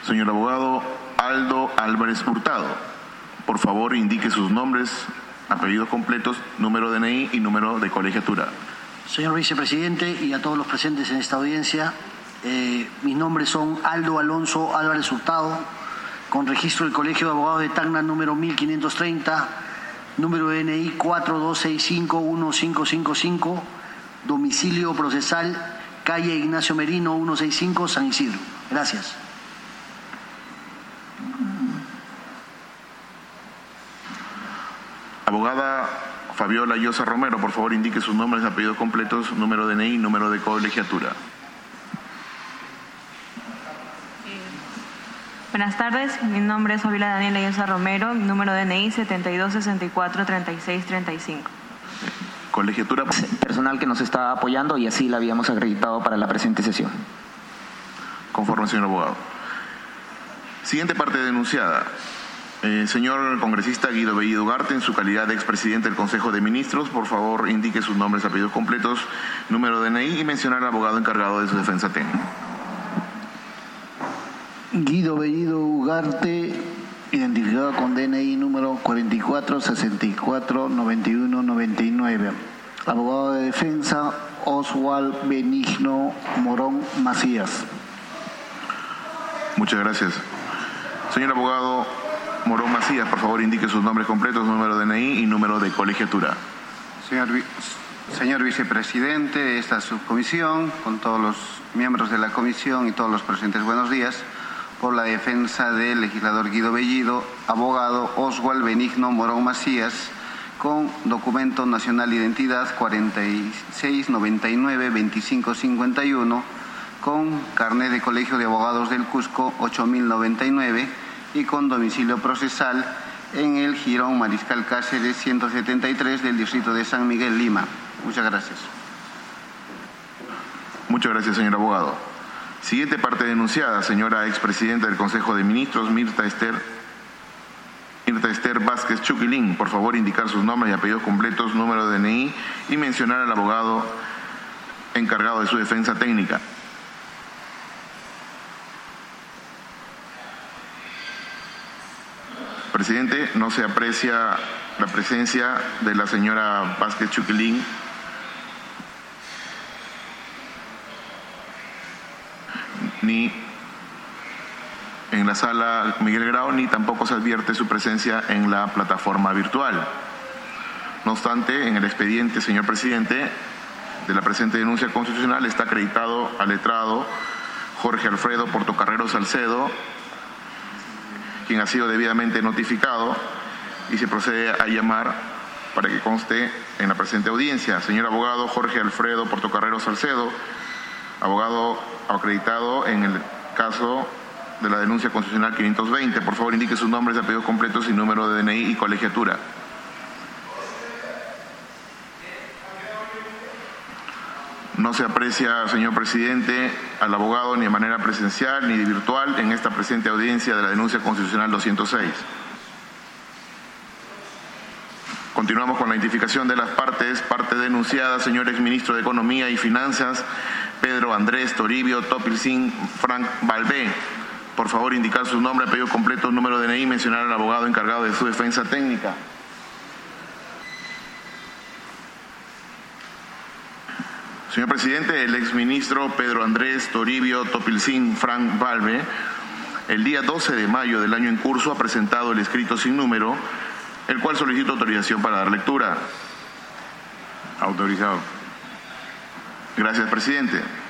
Señor abogado Aldo Álvarez Hurtado, por favor indique sus nombres, apellidos completos, número de DNI y número de colegiatura. Señor vicepresidente y a todos los presentes en esta audiencia, mis nombres son Aldo Alonso Álvarez Hurtado, con registro del Colegio de Abogados de Tacna número 1530, número de DNI 42651555, domicilio procesal calle Ignacio Merino 165, San Isidro. Gracias. Abogada Fabiola Llosa Romero, por favor indique sus nombres, apellidos completos, número de DNI y número de colegiatura. Buenas tardes, mi nombre es Fabiola Daniela Llosa Romero, mi número de DNI 72643635. Colegiatura. Personal que nos está apoyando y así la habíamos acreditado para la presente sesión. Conforme, señor abogado. Siguiente parte denunciada. Señor congresista Guido Bellido Ugarte, en su calidad de expresidente del Consejo de Ministros, por favor indique sus nombres, apellidos completos, número de DNI y mencionar al abogado encargado de su defensa técnica. Guido Bellido Ugarte, identificado con DNI número 44649199. Abogado de defensa Oswald Benigno Morón Macías. Muchas gracias. Señor abogado Morón Macías, por favor indique sus nombres completos, número de DNI y número de colegiatura. Señor vicepresidente de esta subcomisión, con todos los miembros de la comisión y todos los presentes, buenos días. Por la defensa del legislador Guido Bellido, abogado Oswald Benigno Morón Macías, con documento nacional de identidad 4699-2551, con carnet de Colegio de Abogados del Cusco 8099 y con domicilio procesal en el Jirón Mariscal Cáceres 173 del distrito de San Miguel, Lima. Muchas gracias. Muchas gracias, señor abogado. Siguiente parte denunciada, señora expresidenta del Consejo de Ministros, Mirta Esther Vázquez Chuquilín, por favor indicar sus nombres y apellidos completos, número de DNI y mencionar al abogado encargado de su defensa técnica. Presidente, no se aprecia la presencia de la señora Vázquez Chuquilín. Ni en la sala Miguel Grau, ni tampoco se advierte su presencia en la plataforma virtual. No obstante, en el expediente, señor presidente, de la presente denuncia constitucional está acreditado al letrado Jorge Alfredo Portocarrero Salcedo, quien ha sido debidamente notificado y se procede a llamar para que conste en la presente audiencia. Señor abogado Jorge Alfredo Portocarrero Salcedo, abogado acreditado en el caso de la denuncia constitucional 520. Por favor, indique sus nombres, apellidos completos y número de DNI y colegiatura. No se aprecia, señor presidente, al abogado ni de manera presencial ni de virtual en esta presente audiencia de la denuncia constitucional 206. Continuamos con la identificación de las partes. Parte denunciada, señor exministro de Economía y Finanzas, Pedro Andrés Toribio Topilsin Frank Balbé. Por favor, indicar su nombre, apellido completo, número de DNI y mencionar al abogado encargado de su defensa técnica. Señor presidente, el exministro Pedro Andrés Toribio Topilsin Frank Balbé, el día 12 de mayo del año en curso, ha presentado el escrito sin número, el cual solicito autorización para dar lectura. Autorizado. Gracias, presidente.